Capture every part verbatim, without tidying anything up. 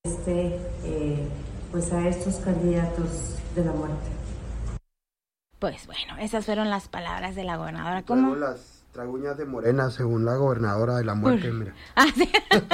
este, eh, pues a estos candidatos de la muerte. Pues bueno, esas fueron las palabras de la gobernadora. ¿Cómo? Traigo las traguñas de Morena, según la gobernadora de la muerte, mira. Ah, sí.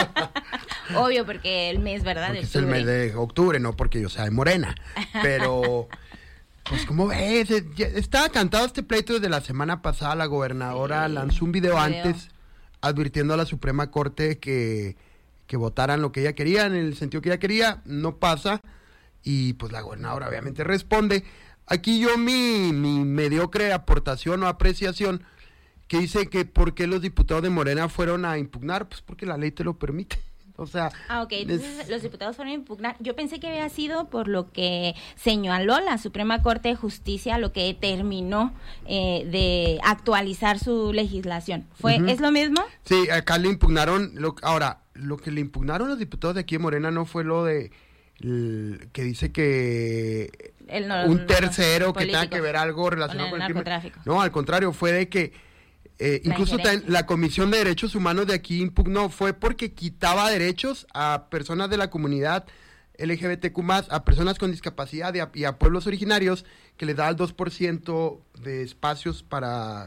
Obvio, porque el mes, ¿verdad? Porque de es el mes de octubre, no porque yo sea de Morena. Pero, pues, ¿cómo ves? Ya estaba cantado este pleito desde la semana pasada. La gobernadora sí, lanzó un video, video antes advirtiendo a la Suprema Corte que, que votaran lo que ella quería, en el sentido que ella quería. No pasa. Y, pues, la gobernadora obviamente responde. Aquí yo mi, mi mediocre aportación o apreciación, que dice que por qué los diputados de Morena fueron a impugnar, pues porque la ley te lo permite. O sea, ah, ok, entonces es... los diputados fueron a impugnar. Yo pensé que había sido por lo que señaló la Suprema Corte de Justicia, lo que determinó eh, de actualizar su legislación. ¿Fue, uh-huh. ¿Es lo mismo? Sí, acá le impugnaron, lo, ahora, lo que le impugnaron los diputados de aquí de Morena no fue lo de, el, que dice que el no, un tercero no, que tenga que ver algo relacionado con el, con el crimen. No, al contrario, fue de que Eh, incluso la, la Comisión de Derechos Humanos de aquí impugnó, fue porque quitaba derechos a personas de la comunidad L G B T Q más, a personas con discapacidad y a, y a pueblos originarios, que les da el dos por ciento de espacios para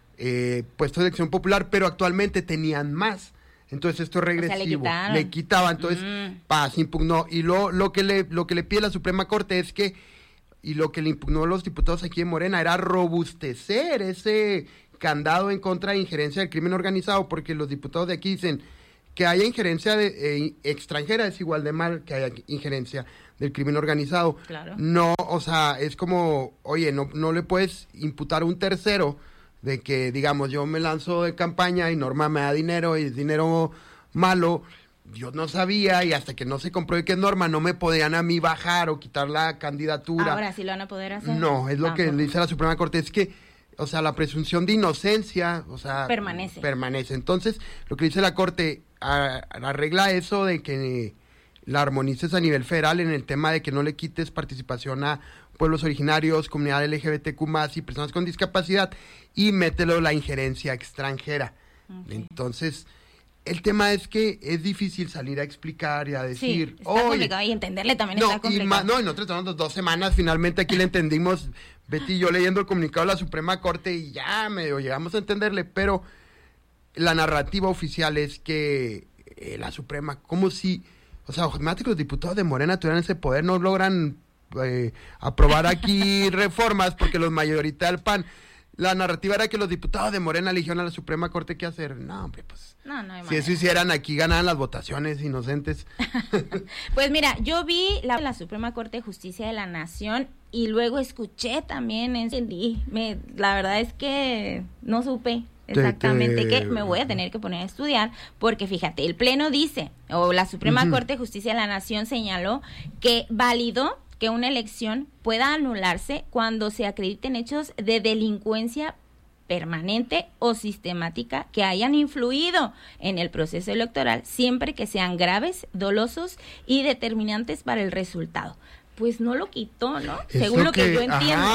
eh, puestos de elección popular, pero actualmente tenían más. Entonces esto es regresivo, o sea, le, le quitaba, entonces mm. paz, impugnó. Y lo, lo, que le, lo que le pide la Suprema Corte es que, y lo que le impugnó a los diputados aquí en Morena, era robustecer ese candado en contra de injerencia del crimen organizado, porque los diputados de aquí dicen que haya injerencia de, eh, extranjera es igual de mal que haya injerencia del crimen organizado. Claro. No, o sea, es como, oye, no, no le puedes imputar a un tercero de que, digamos, yo me lanzo de campaña y Norma me da dinero y es dinero malo, yo no sabía y hasta que no se compruebe que es Norma no me podían a mí bajar o quitar la candidatura. Ahora sí lo van a poder hacer. No, es lo Tampoco. que le dice la Suprema Corte, es que o sea, la presunción de inocencia, o sea... Permanece. Permanece. Entonces, lo que dice la Corte, a, arregla eso de que la armonices a nivel federal en el tema de que no le quites participación a pueblos originarios, comunidad L G B T Q más y personas con discapacidad, y mételo la injerencia extranjera. Okay. Entonces, el tema es que es difícil salir a explicar y a decir... Sí, está complicado y entenderle también no, está complicado. Y ma, no, y nosotros tenemos dos semanas, finalmente aquí le entendimos... Betty y yo leyendo el comunicado de la Suprema Corte y ya medio llegamos a entenderle, pero la narrativa oficial es que eh, la Suprema, como si, o sea, ojalá que los diputados de Morena tuvieran ese poder, no logran eh, aprobar aquí reformas porque los mayoritarios del P A N, la narrativa era que los diputados de Morena eligieron a la Suprema Corte, ¿qué hacer? No, hombre, pues... No, no hay si manera. eso hicieran aquí, ganaban las votaciones inocentes. Pues mira, yo vi la, la Suprema Corte de Justicia de la Nación y luego escuché también, entendí, me, la verdad es que no supe exactamente qué, me voy a tener que poner a estudiar, porque fíjate, el Pleno dice, o la Suprema uh-huh. Corte de Justicia de la Nación señaló que validó que una elección pueda anularse cuando se acrediten hechos de delincuencia permanente o sistemática que hayan influido en el proceso electoral, siempre que sean graves, dolosos y determinantes para el resultado. Pues no lo quitó, ¿no? Eso según lo que, que yo entiendo. Ajá.